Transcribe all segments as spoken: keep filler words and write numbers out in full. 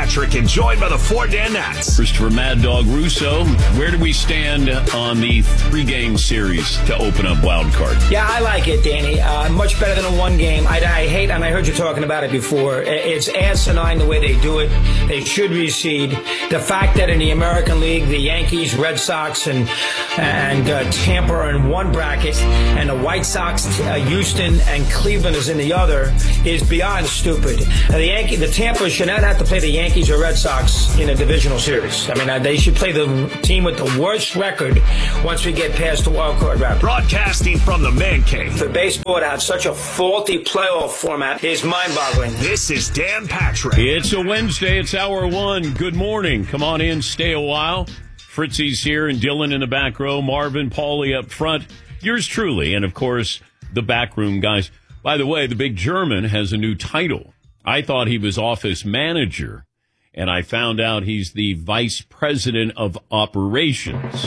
Patrick and joined by the four Danettes. Christopher Mad Dog Russo, where do we stand on the three-game series to open up Wild Card? Yeah, I like it, Danny. Uh, much better than a one game. I, I hate, and I heard you talking about it before, it's asinine the way they do it. They should reseed. The fact that in the American League, the Yankees, Red Sox, and and uh, Tampa are in one bracket, and the White Sox, uh, Houston, and Cleveland is in the other, is beyond stupid. Uh, the Yankee, the Tampa should not have to play the Yankees or Red Sox in a divisional series. I mean, uh, they should play the team with the worst record once we get past the wild card round. Broadcasting from the Man Cave. For baseball to have such a faulty playoff format is mind-boggling. This is Dan Patrick. It's a Wednesday. It's hour one. Good morning. Come on in. Stay a while. Fritzy's here and Dylan in the back row. Marvin, Paulie up front. Yours truly. And, of course, the backroom guys. By the way, the big German has a new title. I thought he was office manager, and I found out he's the vice president of operations.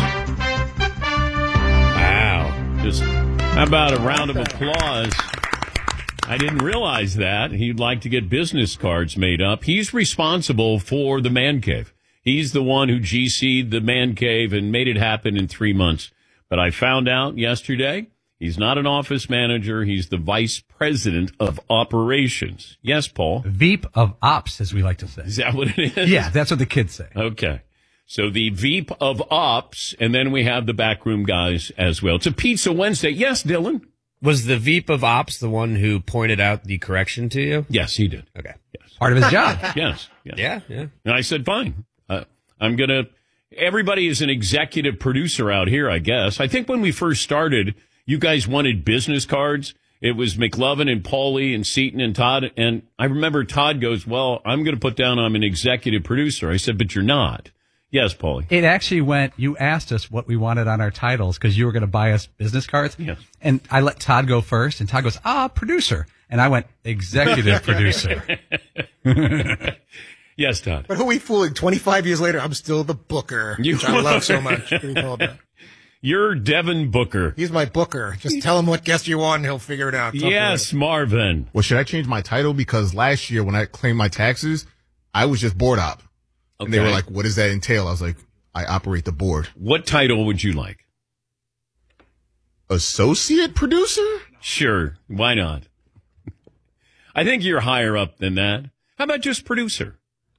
Wow. Just how about a round of applause? I didn't realize that. He'd like to get business cards made up. He's responsible for the Man Cave. He's the one who G C'd the Man Cave and made it happen in three months. But I found out yesterday he's not an office manager. He's the vice president of operations. Yes, Paul? V P of Ops, as we like to say. Is that what it is? Yeah, that's what the kids say. Okay. So the V P of Ops, and then we have the backroom guys as well. It's a Pizza Wednesday. Yes, Dylan? Was the V P of Ops the one who pointed out the correction to you? Yes, he did. Okay. Yes. Part of his job. Yes. Yes. Yeah, yeah. And I said, fine. Uh, I'm going to... Everybody is an executive producer out here, I guess. I think when we first started, you guys wanted business cards. It was McLovin and Paulie and Seaton and Todd. And I remember Todd goes, well, I'm going to put down I'm an executive producer. I said, but you're not. Yes, Paulie. It actually went, you asked us what we wanted on our titles because you were going to buy us business cards. Yes. And I let Todd go first, and Todd goes, ah, producer. And I went, executive producer. Yes, Todd. But who are we fooling? twenty-five years later, I'm still the booker, You- which I love so much. What do you call that? You're Devin Booker. He's my booker. Just tell him what guest you want, and he'll figure it out. Yes, Marvin. Well, should I change my title? Because last year when I claimed my taxes, I was just board op. Okay. And they were like, what does that entail? I was like, I operate the board. What title would you like? Associate producer? Sure. Why not? I think you're higher up than that. How about just producer?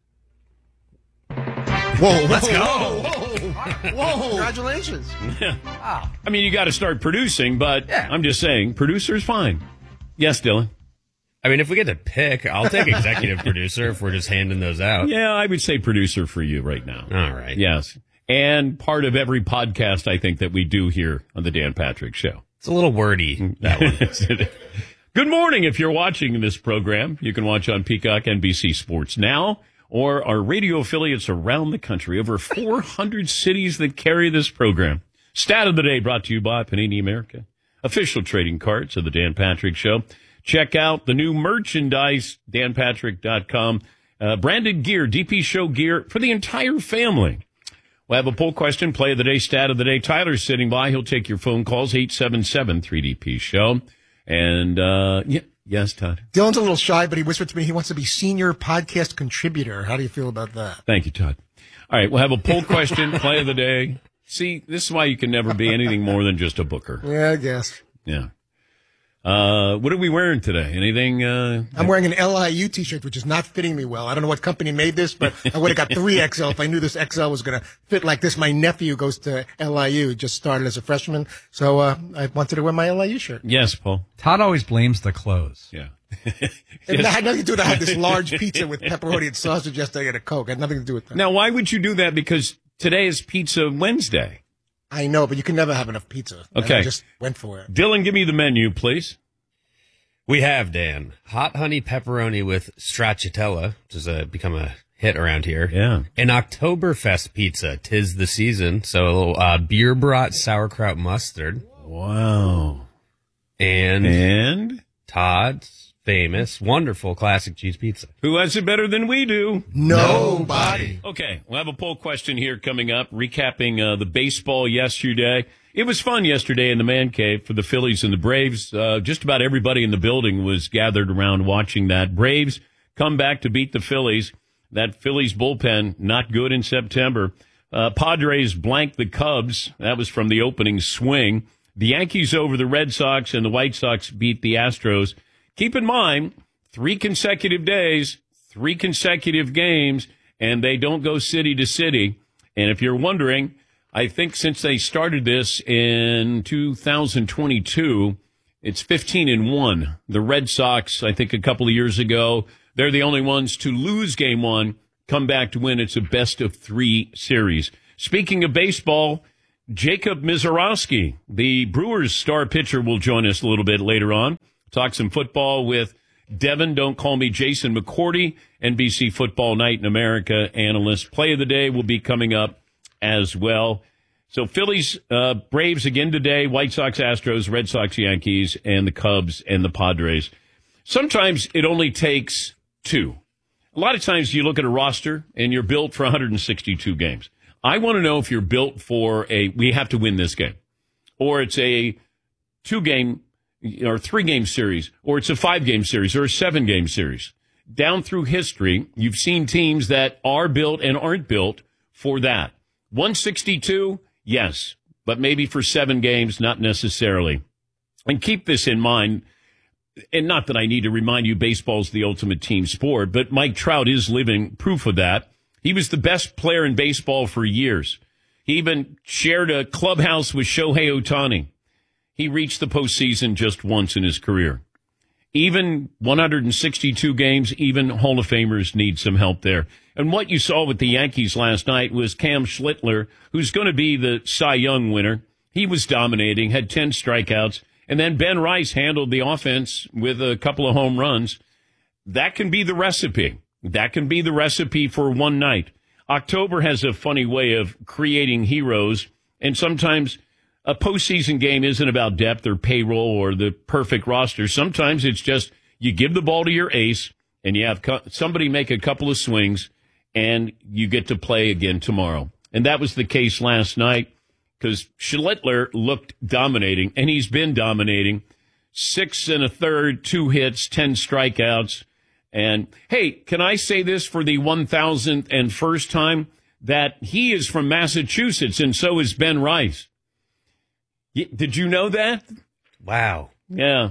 Whoa, let's go. Whoa, Whoa, whoa. Congratulations. I mean, you got to start producing, but Yeah. I'm just saying, producer's fine. Yes, Dylan? I mean, if we get to pick, I'll take executive producer if we're just handing those out. Yeah, I would say producer for you right now. All right. Yes. And part of every podcast, I think, that we do here on the Dan Patrick Show. It's a little wordy, that one. Good morning. If you're watching this program, you can watch on Peacock, N B C Sports Now, or our radio affiliates around the country. Over four hundred cities that carry this program. Stat of the day brought to you by Panini America. Official trading cards of the Dan Patrick Show. Check out the new merchandise, dan patrick dot com. Uh, branded gear, D P Show gear for the entire family. We'll have a poll question, play of the day, stat of the day. Tyler's sitting by. He'll take your phone calls, eight seven seven three D P Show. And, uh, yeah, yes, Todd. Dylan's a little shy, but he whispered to me he wants to be senior podcast contributor. How do you feel about that? Thank you, Todd. All right, we'll have a poll question, play of the day. See, this is why you can never be anything more than just a booker. Yeah, I guess. Yeah. Uh, what are we wearing today? Anything? Uh, I'm wearing an L I U t-shirt, which is not fitting me well. I don't know what company made this, but I would have got three X L if I knew this X L was going to fit like this. My nephew goes to L I U, just started as a freshman. So, uh, I wanted to wear my L I U shirt. Yes, Paul. Todd always blames the clothes. Yeah. It had nothing to do with it. I had this large pizza with pepperoni and sausage yesterday and a Coke. It had nothing to do with that. Now, why would you do that? Because today is Pizza Wednesday. I know, but you can never have enough pizza. And Okay. I just went for it. Dylan, give me the menu, please. We have, Dan, hot honey pepperoni with stracciatella, which has uh, become a hit around here. Yeah. An Oktoberfest pizza, 'tis the season. So a little uh, beer brat sauerkraut mustard. Wow. And, And Todd's famous, wonderful classic cheese pizza. who has it better than we do? Nobody. Okay, we'll have a poll question here coming up, recapping uh, the baseball yesterday. It was fun yesterday in the Man Cave for the Phillies and the Braves. Uh, just about everybody in the building was gathered around watching that. Braves come back to beat the Phillies. That Phillies bullpen, not good in September. Uh, Padres blanked the Cubs. That was from the opening swing. The Yankees over the Red Sox, and the White Sox beat the Astros. Keep in mind, three consecutive days, three consecutive games, and they don't go city to city. And if you're wondering, I think since they started this in two thousand twenty-two, it's fifteen and one. The Red Sox, I think a couple of years ago, they're the only ones to lose game one, come back to win. It's a best of three series. Speaking of baseball, Jacob Misiorowski, the Brewers star pitcher, will join us a little bit later on. Talk some football with Devin, don't call me Jason McCourty, N B C Football Night in America analyst. Play of the day will be coming up as well. So Phillies, uh, Braves again today, White Sox, Astros, Red Sox, Yankees, and the Cubs and the Padres. Sometimes it only takes two. A lot of times you look at a roster and you're built for one hundred sixty-two games. I want to know if you're built for a, we have to win this game, or it's a two-game or three-game series, or it's a five-game series or a seven-game series. Down through history, you've seen teams that are built and aren't built for that. one sixty-two, yes, but maybe for seven games, not necessarily. And keep this in mind, and not that I need to remind you baseball's the ultimate team sport, but Mike Trout is living proof of that. He was the best player in baseball for years. He even shared a clubhouse with Shohei Ohtani. He reached the postseason just once in his career. Even one hundred sixty-two games, even Hall of Famers need some help there. And what you saw with the Yankees last night was Cam Schlittler, who's going to be the Cy Young winner. He was dominating, had ten strikeouts. And then Ben Rice handled the offense with a couple of home runs. That can be the recipe. That can be the recipe for one night. October has a funny way of creating heroes, and sometimes a postseason game isn't about depth or payroll or the perfect roster. Sometimes it's just you give the ball to your ace, and you have co- somebody make a couple of swings, and you get to play again tomorrow. And that was the case last night, because Schlittler looked dominating, and he's been dominating. Six and a third, two hits, ten strikeouts. And, hey, can I say this for the one thousandth and first time? That he is from Massachusetts, and so is Ben Rice. Y- did you know that? Wow. Yeah.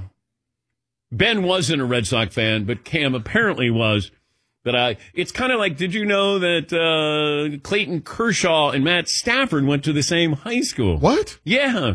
Ben wasn't a Red Sox fan, but Cam apparently was. But I, it's kind of like, did you know that uh, Clayton Kershaw and Matt Stafford went to the same high school? What? Yeah.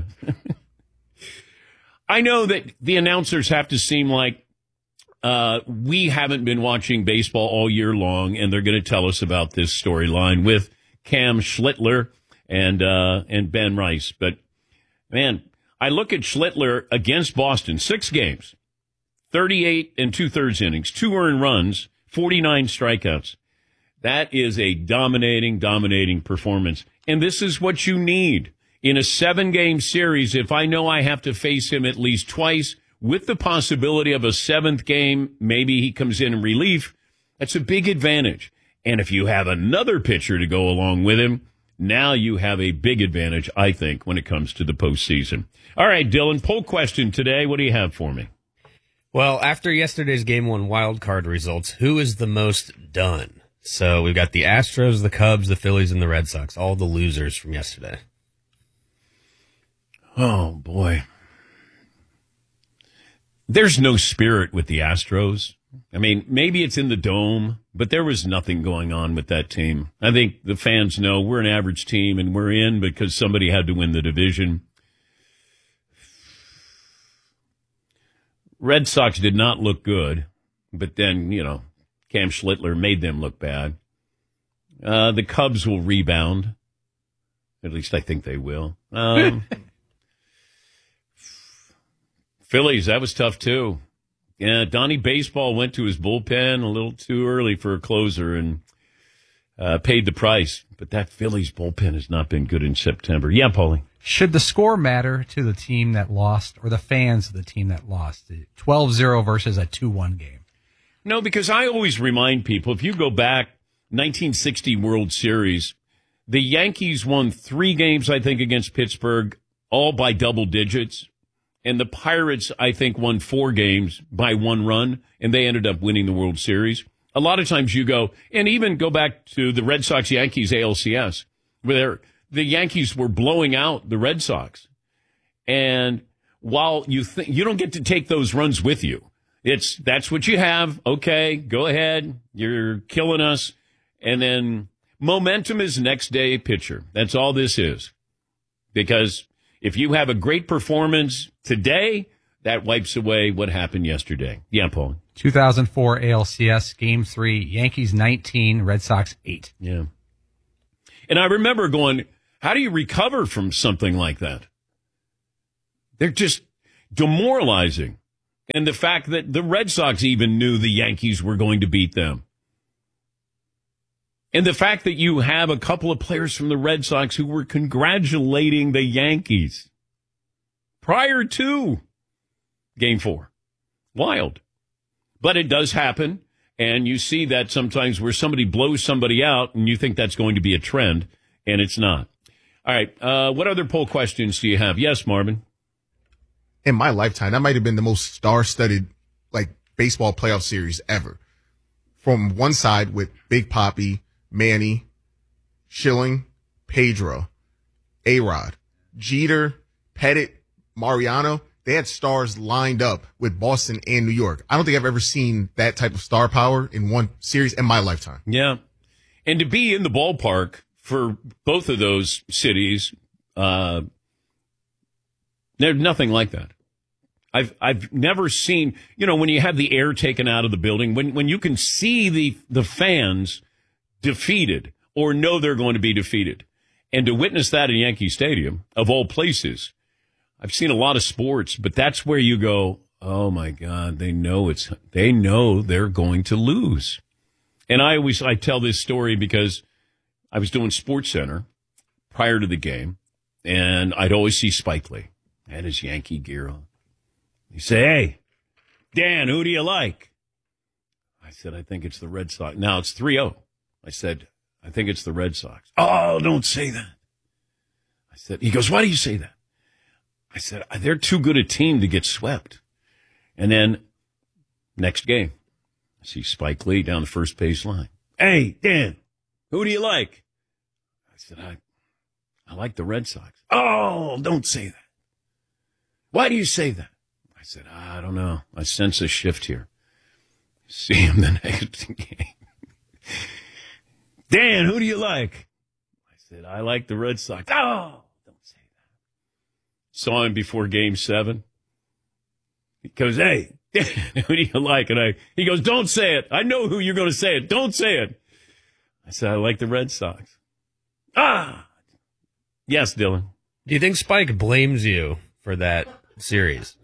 I know that the announcers have to seem like uh, we haven't been watching baseball all year long, and they're going to tell us about this storyline with Cam Schlittler and uh, and Ben Rice. But, man, I look at Schlittler against Boston, six games, thirty-eight and two-thirds innings, two earned runs, forty-nine strikeouts. That is a dominating, dominating performance. And this is what you need. In a seven-game series, if I know I have to face him at least twice, with the possibility of a seventh game, maybe he comes in in relief, that's a big advantage. And if you have another pitcher to go along with him, now you have a big advantage, I think, when it comes to the postseason. All right, Dylan, poll question today. What do you have for me? Well, after yesterday's game one wild card results, who is the most done? So we've got the Astros, the Cubs, the Phillies, and the Red Sox, all the losers from yesterday. Oh, boy. There's no spirit with the Astros. I mean, maybe it's in the dome, but there was nothing going on with that team. I think the fans know we're an average team, and we're in because somebody had to win the division. Red Sox did not look good, but then, you know, Cam Schlittler made them look bad. Uh, the Cubs will rebound. At least I think they will. Um, Phillies, that was tough, too. Yeah, Donnie Baseball went to his bullpen a little too early for a closer and uh, paid the price. But that Phillies bullpen has not been good in September. Yeah, Paulie. Should the score matter to the team that lost or the fans of the team that lost? twelve zero versus a two one game. No, because I always remind people, if you go back, nineteen sixty World Series, the Yankees won three games, I think, against Pittsburgh, all by double digits. And the Pirates, I think, won four games by one run, and they ended up winning the World Series. A lot of times you go, and even go back to the Red Sox-Yankees A L C S, where the Yankees were blowing out the Red Sox. And while you think you don't get to take those runs with you, it's that's what you have. Okay, go ahead. You're killing us. And then momentum is next day pitcher. That's all this is. Because if you have a great performance today, that wipes away what happened yesterday. Yeah, Paul. two thousand four A L C S Game three, Yankees nineteen, Red Sox eight. Yeah. And I remember going, how do you recover from something like that? They're just demoralizing. And the fact that the Red Sox even knew the Yankees were going to beat them. And the fact that you have a couple of players from the Red Sox who were congratulating the Yankees prior to Game four. Wild. But it does happen. And you see that sometimes where somebody blows somebody out and you think that's going to be a trend, and it's not. All right. Uh, what other poll questions do you have? Yes, Marvin. In my lifetime, that might have been the most star-studded like baseball playoff series ever. From one side with Big Papi, Manny, Schilling, Pedro, A-Rod, Jeter, Pettit, Mariano. They had stars lined up with Boston and New York. I don't think I've ever seen that type of star power in one series in my lifetime. Yeah. And to be in the ballpark for both of those cities, uh, there's nothing like that. I've I've never seen, you know, when you have the air taken out of the building, when when you can see the the fans defeated or know they're going to be defeated, and to witness that in Yankee Stadium, of all places. I've seen a lot of sports, but that's where you go, oh my God, they know it's they know they're going to lose. And I always I tell this story because I was doing Sports Center prior to the game, and I'd always see Spike Lee had his Yankee gear on. He say, "Hey, Dan, who do you like?" I said, "I think it's the Red Sox." Now it's three oh. I said, "I think it's the Red Sox." "Oh, don't say that." I said, he goes, "Why do you say that?" I said, "They're too good a team to get swept." And then next game, I see Spike Lee down the first base line. "Hey, Dan, who do you like?" I said, I, I like the Red Sox." "Oh, don't say that." "Why do you say that?" I said, "I don't know. I sense a shift here." See him the next game. "Dan, who do you like?" I said, "I like the Red Sox." "Oh, don't say that." Saw him before Game seven. He goes, "Hey, Dan, who do you like?" And I, he goes, "Don't say it. I know who you're going to say it. Don't say it." I said, "I like the Red Sox." "Ah, yes, Dylan." Do you think Spike blames you for that series?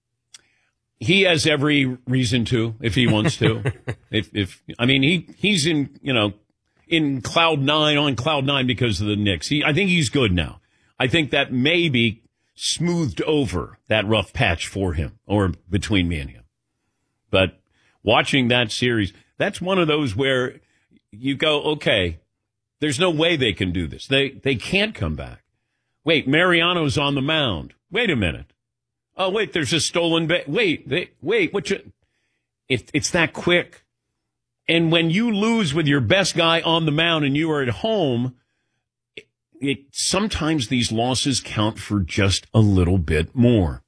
He has every reason to, if he wants to. if, if I mean, he he's in, you know, in cloud nine, on cloud nine because of the Knicks. He, I think he's good now. I think that maybe smoothed over that rough patch for him, or between me and him. But watching that series, that's one of those where you go, okay, there's no way they can do this. They they can't come back. Wait, Mariano's on the mound. Wait a minute. Oh, wait, there's a stolen base. Wait, they, wait, what you, it, it's that quick. And when you lose with your best guy on the mound and you are at home, it, it sometimes these losses count for just a little bit more.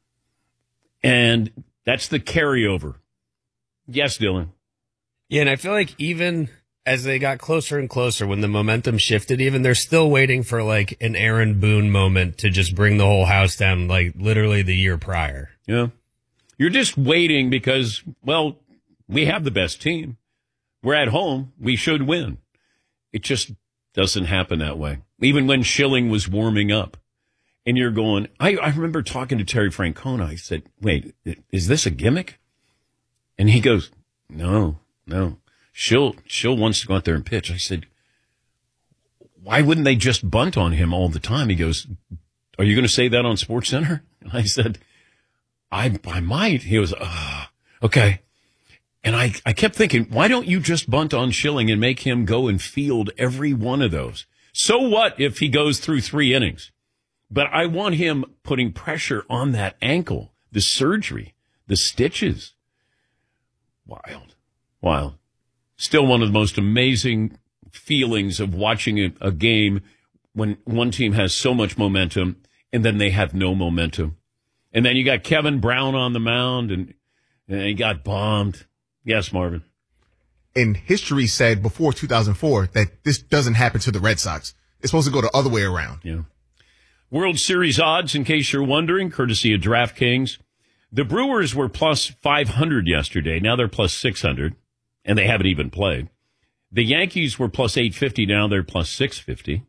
And that's the carryover. Yes, Dylan. Yeah, and I feel like even as they got closer and closer, when the momentum shifted, even they're still waiting for like an Aaron Boone moment to just bring the whole house down, like literally the year prior. Yeah. You're just waiting because, well, we have the best team. We're at home. We should win. It just doesn't happen that way. Even when Schilling was warming up and you're going, I, I remember talking to Terry Francona. I said, wait, is this a gimmick? And he goes, no, no. She'll, she'll wants to go out there and pitch. I said, why wouldn't they just bunt on him all the time? He goes, are you going to say that on Sports Center? And I said, I, I might. He was, uh, okay. And I, I kept thinking, why don't you just bunt on Schilling and make him go and field every one of those? So what if he goes through three innings? But I want him putting pressure on that ankle, the surgery, the stitches. Wild, wild. Still one of the most amazing feelings of watching a, a game when one team has so much momentum and then they have no momentum. And then you got Kevin Brown on the mound and, and he got bombed. Yes, Marvin. And history said before two thousand four that this doesn't happen to the Red Sox. It's supposed to go the other way around. Yeah. World Series odds, in case you're wondering, courtesy of DraftKings. The Brewers were plus five hundred yesterday. Now they're plus six hundred, and they haven't even played. The Yankees were plus eight fifty. Now they're plus six fifty.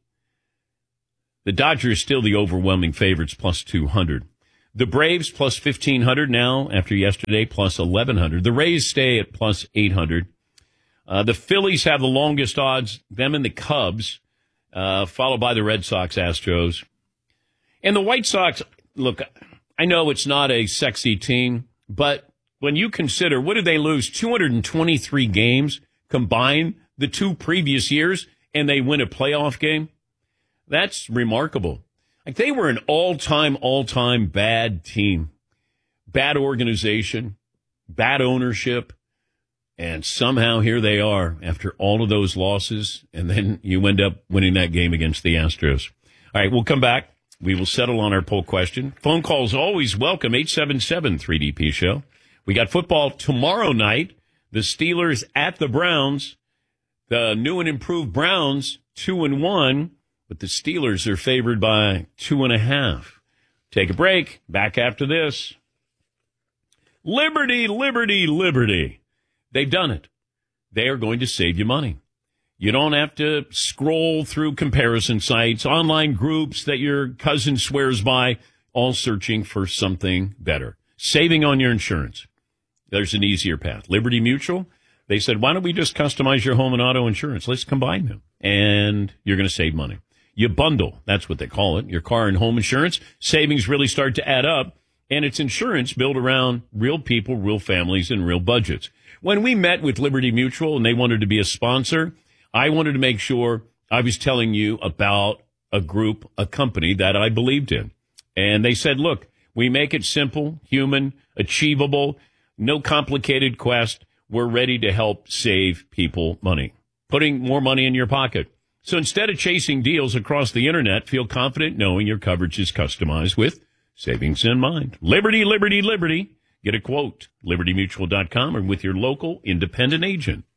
The Dodgers still the overwhelming favorites, plus two hundred. The Braves plus fifteen hundred now after yesterday, plus eleven hundred. The Rays stay at plus eight hundred. Uh, the Phillies have the longest odds, them and the Cubs, uh, followed by the Red Sox, Astros. And the White Sox, look, I know it's not a sexy team, but when you consider, what did they lose? two hundred twenty-three games combined the two previous years, and they win a playoff game? That's remarkable. Like, they were an all-time, all-time bad team. Bad organization, bad ownership. And somehow here they are after all of those losses, and then you end up winning that game against the Astros. All right, we'll come back. We will settle on our poll question. Phone calls always welcome, eight seven seven three D P show. We got football tomorrow night. The Steelers at the Browns. The new and improved Browns, two and one, but the Steelers are favored by two and a half. Take a break. Back after this. Liberty, liberty, liberty. They've done it. They are going to save you money. You don't have to scroll through comparison sites, online groups that your cousin swears by, all searching for something better. Saving on your insurance. There's an easier path. Liberty Mutual, they said, why don't we just customize your home and auto insurance? Let's combine them. And you're going to save money. You bundle. That's what they call it. Your car and home insurance. Savings really start to add up. And it's insurance built around real people, real families, and real budgets. When we met with Liberty Mutual and they wanted to be a sponsor, I wanted to make sure I was telling you about a group, a company that I believed in. And they said, look, we make it simple, human, achievable, no complicated quest. We're ready to help save people money, putting more money in your pocket. So instead of chasing deals across the internet, feel confident knowing your coverage is customized with savings in mind. Liberty, liberty, liberty. Get a quote, liberty mutual dot com, or with your local independent agent.